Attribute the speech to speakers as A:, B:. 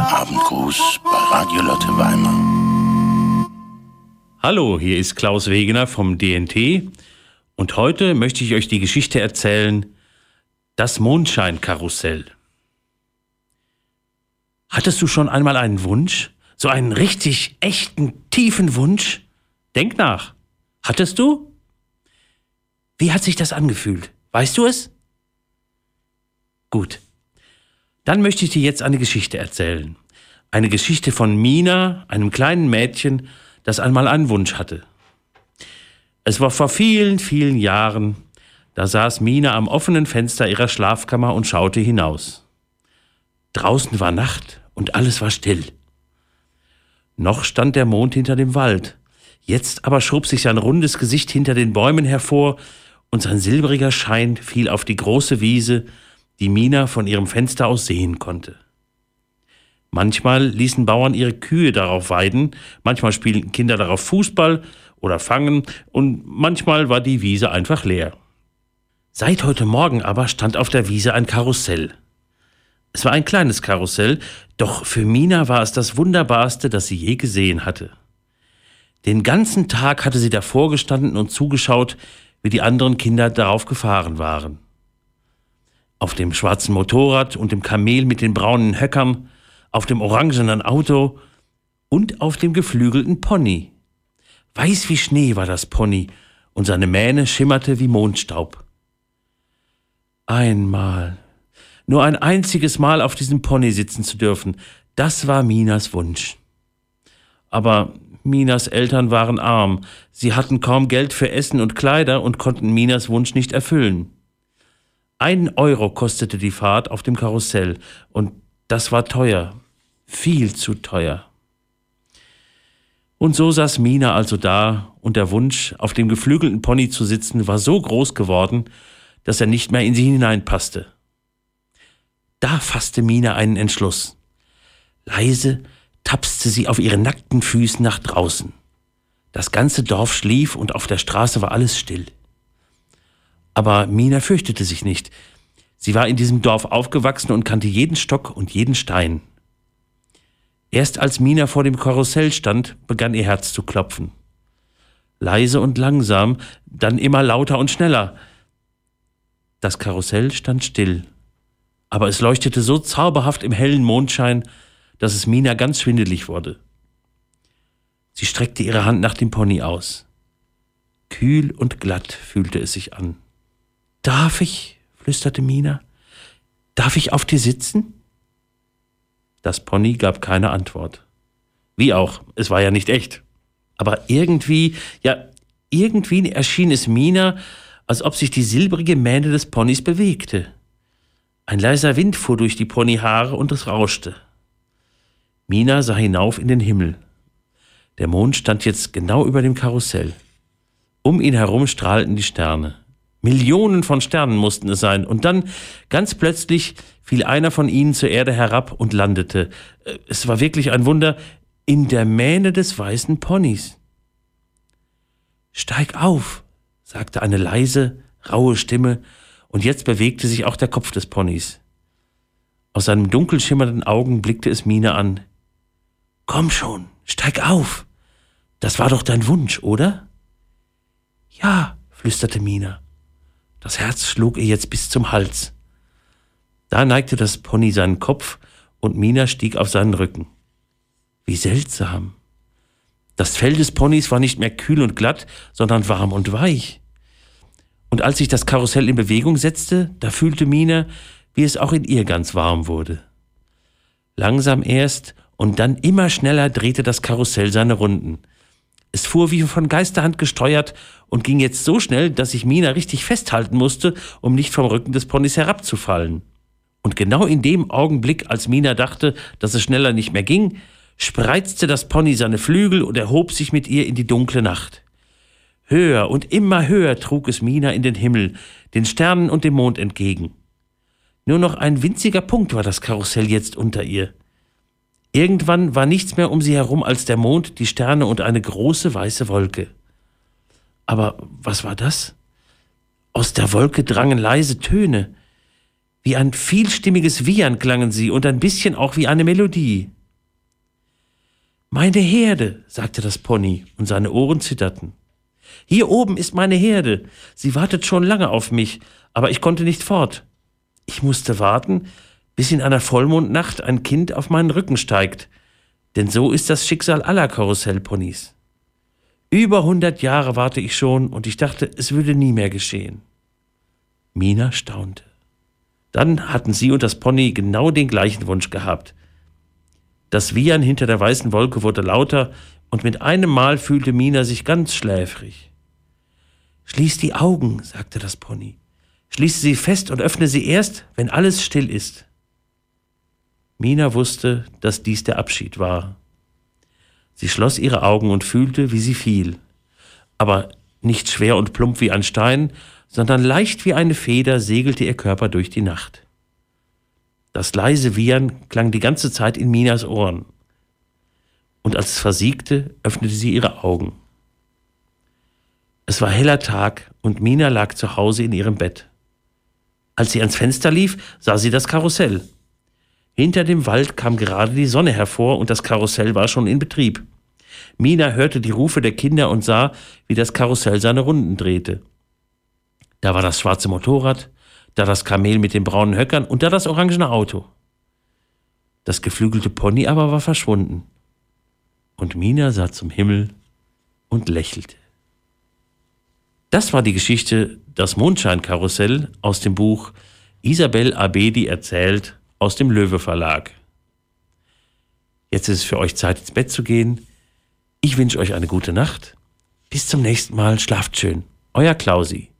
A: Der Abendgruß bei Radio Lotte Weimar.
B: Hallo, hier ist Klaus Wegener vom DNT und heute möchte ich euch die Geschichte erzählen, das Mondscheinkarussell. Hattest du schon einmal einen Wunsch? So einen richtig, echten, tiefen Wunsch? Denk nach. Hattest du? Wie hat sich das angefühlt? Weißt du es? Gut. Dann möchte ich dir jetzt eine Geschichte erzählen. Eine Geschichte von Mina, einem kleinen Mädchen, das einmal einen Wunsch hatte. Es war vor vielen, vielen Jahren. Da saß Mina am offenen Fenster ihrer Schlafkammer und schaute hinaus. Draußen war Nacht und alles war still. Noch stand der Mond hinter dem Wald. Jetzt aber schob sich sein rundes Gesicht hinter den Bäumen hervor und sein silbriger Schein fiel auf die große Wiese, die Mina von ihrem Fenster aus sehen konnte. Manchmal ließen Bauern ihre Kühe darauf weiden, manchmal spielten Kinder darauf Fußball oder Fangen und manchmal war die Wiese einfach leer. Seit heute Morgen aber stand auf der Wiese ein Karussell. Es war ein kleines Karussell, doch für Mina war es das Wunderbarste, das sie je gesehen hatte. Den ganzen Tag hatte sie davor gestanden und zugeschaut, wie die anderen Kinder darauf gefahren waren. Auf dem schwarzen Motorrad und dem Kamel mit den braunen Höckern, auf dem orangenen Auto und auf dem geflügelten Pony. Weiß wie Schnee war das Pony und seine Mähne schimmerte wie Mondstaub. Einmal, nur ein einziges Mal auf diesem Pony sitzen zu dürfen, das war Minas Wunsch. Aber Minas Eltern waren arm, sie hatten kaum Geld für Essen und Kleider und konnten Minas Wunsch nicht erfüllen. 1 Euro kostete die Fahrt auf dem Karussell und das war teuer, viel zu teuer. Und so saß Mina also da und der Wunsch, auf dem geflügelten Pony zu sitzen, war so groß geworden, dass er nicht mehr in sie hineinpasste. Da fasste Mina einen Entschluss. Leise tapste sie auf ihren nackten Füßen nach draußen. Das ganze Dorf schlief und auf der Straße war alles still. Aber Mina fürchtete sich nicht. Sie war in diesem Dorf aufgewachsen und kannte jeden Stock und jeden Stein. Erst als Mina vor dem Karussell stand, begann ihr Herz zu klopfen. Leise und langsam, dann immer lauter und schneller. Das Karussell stand still, aber es leuchtete so zauberhaft im hellen Mondschein, dass es Mina ganz schwindelig wurde. Sie streckte ihre Hand nach dem Pony aus. Kühl und glatt fühlte es sich an. »Darf ich?« flüsterte Mina. »Darf ich auf dir sitzen?« Das Pony gab keine Antwort. Wie auch, es war ja nicht echt. Aber irgendwie erschien es Mina, als ob sich die silbrige Mähne des Ponys bewegte. Ein leiser Wind fuhr durch die Ponyhaare und es rauschte. Mina sah hinauf in den Himmel. Der Mond stand jetzt genau über dem Karussell. Um ihn herum strahlten die Sterne. Millionen von Sternen mussten es sein. Und dann, ganz plötzlich, fiel einer von ihnen zur Erde herab und landete. Es war wirklich ein Wunder, in der Mähne des weißen Ponys. »Steig auf«, sagte eine leise, raue Stimme, und jetzt bewegte sich auch der Kopf des Ponys. Aus seinen dunkel schimmernden Augen blickte es Mina an. »Komm schon, steig auf. Das war doch dein Wunsch, oder?« »Ja«, flüsterte Mina. Das Herz schlug ihr jetzt bis zum Hals. Da neigte das Pony seinen Kopf und Mina stieg auf seinen Rücken. Wie seltsam. Das Fell des Ponys war nicht mehr kühl und glatt, sondern warm und weich. Und als sich das Karussell in Bewegung setzte, da fühlte Mina, wie es auch in ihr ganz warm wurde. Langsam erst und dann immer schneller drehte das Karussell seine Runden. Es fuhr wie von Geisterhand gesteuert und ging jetzt so schnell, dass ich Mina richtig festhalten musste, um nicht vom Rücken des Ponys herabzufallen. Und genau in dem Augenblick, als Mina dachte, dass es schneller nicht mehr ging, spreizte das Pony seine Flügel und erhob sich mit ihr in die dunkle Nacht. Höher und immer höher trug es Mina in den Himmel, den Sternen und dem Mond entgegen. Nur noch ein winziger Punkt war das Karussell jetzt unter ihr. Irgendwann war nichts mehr um sie herum als der Mond, die Sterne und eine große weiße Wolke. Aber was war das? Aus der Wolke drangen leise Töne. Wie ein vielstimmiges Wiehern klangen sie und ein bisschen auch wie eine Melodie. »Meine Herde«, sagte das Pony, und seine Ohren zitterten. »Hier oben ist meine Herde. Sie wartet schon lange auf mich, aber ich konnte nicht fort. Ich musste warten, bis in einer Vollmondnacht ein Kind auf meinen Rücken steigt, denn so ist das Schicksal aller Karussellponys. Über 100 Jahre warte ich schon und ich dachte, es würde nie mehr geschehen.« Mina staunte. Dann hatten sie und das Pony genau den gleichen Wunsch gehabt. Das Wiehern hinter der weißen Wolke wurde lauter und mit einem Mal fühlte Mina sich ganz schläfrig. »Schließ die Augen«, sagte das Pony. »Schließe sie fest und öffne sie erst, wenn alles still ist.« Mina wusste, dass dies der Abschied war. Sie schloss ihre Augen und fühlte, wie sie fiel. Aber nicht schwer und plump wie ein Stein, sondern leicht wie eine Feder segelte ihr Körper durch die Nacht. Das leise Wiehern klang die ganze Zeit in Minas Ohren. Und als es versiegte, öffnete sie ihre Augen. Es war heller Tag und Mina lag zu Hause in ihrem Bett. Als sie ans Fenster lief, sah sie das Karussell. Hinter dem Wald kam gerade die Sonne hervor und das Karussell war schon in Betrieb. Mina hörte die Rufe der Kinder und sah, wie das Karussell seine Runden drehte. Da war das schwarze Motorrad, da das Kamel mit den braunen Höckern und da das orangene Auto. Das geflügelte Pony aber war verschwunden. Und Mina sah zum Himmel und lächelte. Das war die Geschichte Das Mondscheinkarussell aus dem Buch Isabel Abedi erzählt aus dem Löwe Verlag. Jetzt ist es für euch Zeit, ins Bett zu gehen. Ich wünsche euch eine gute Nacht. Bis zum nächsten Mal. Schlaft schön. Euer Klausi.